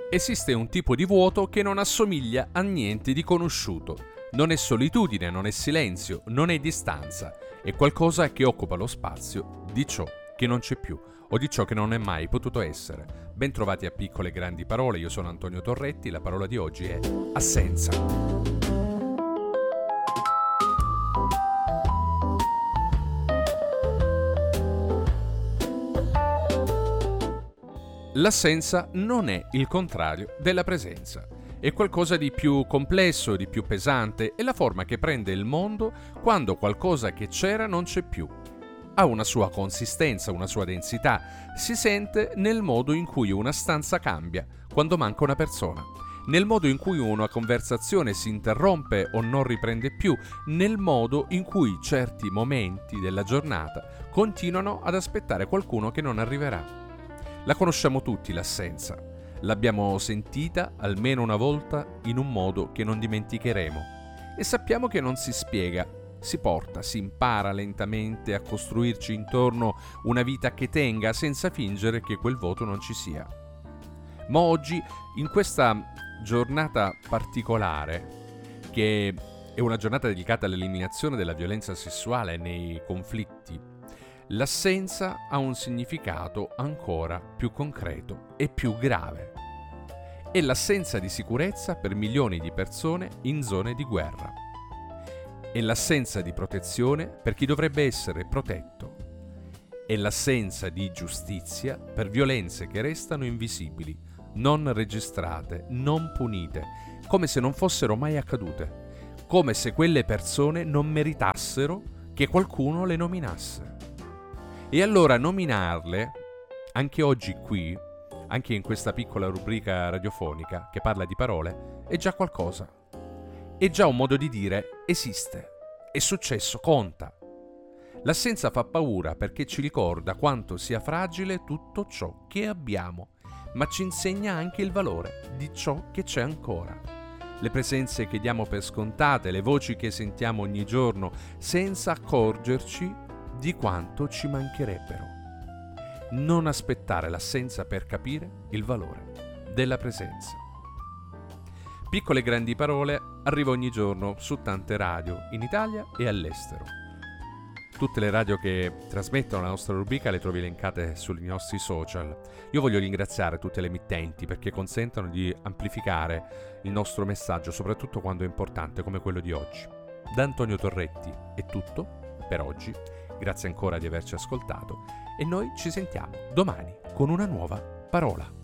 Esiste un tipo di vuoto che non assomiglia a niente di conosciuto. Non è solitudine, non è silenzio, non è distanza. È qualcosa che occupa lo spazio di ciò che non c'è più o di ciò che non è mai potuto essere. Bentrovati a Piccole Grandi Parole, io sono Antonio Torretti, la parola di oggi è assenza. L'assenza non è il contrario della presenza. È qualcosa di più complesso, di più pesante, è la forma che prende il mondo quando qualcosa che c'era non c'è più. Ha una sua consistenza, una sua densità, si sente nel modo in cui una stanza cambia, quando manca una persona, nel modo in cui una conversazione si interrompe o non riprende più, nel modo in cui certi momenti della giornata continuano ad aspettare qualcuno che non arriverà. La conosciamo tutti l'assenza, l'abbiamo sentita almeno una volta in un modo che non dimenticheremo e sappiamo che non si spiega, si porta, si impara lentamente a costruirci intorno una vita che tenga senza fingere che quel vuoto non ci sia. Ma oggi, in questa giornata particolare, che è una giornata dedicata all'eliminazione della violenza sessuale nei conflitti, l'assenza ha un significato ancora più concreto e più grave. È l'assenza di sicurezza per milioni di persone in zone di guerra. È l'assenza di protezione per chi dovrebbe essere protetto. È l'assenza di giustizia per violenze che restano invisibili, non registrate, non punite, come se non fossero mai accadute, come se quelle persone non meritassero che qualcuno le nominasse. E allora nominarle, anche oggi qui, anche in questa piccola rubrica radiofonica che parla di parole, è già qualcosa. È già un modo di dire esiste, è successo, conta. L'assenza fa paura perché ci ricorda quanto sia fragile tutto ciò che abbiamo, ma ci insegna anche il valore di ciò che c'è ancora. Le presenze che diamo per scontate, le voci che sentiamo ogni giorno, senza accorgerci di quanto ci mancherebbero. Non aspettare l'assenza per capire il valore della presenza. Piccole Grandi Parole arriva ogni giorno su tante radio in Italia e all'estero. Tutte le radio che trasmettono la nostra rubrica le trovi elencate sui nostri social. Io voglio ringraziare tutte le emittenti perché consentono di amplificare il nostro messaggio, soprattutto quando è importante come quello di oggi. Da Antonio Torretti è tutto per oggi. Grazie ancora di averci ascoltato e noi ci sentiamo domani con una nuova parola.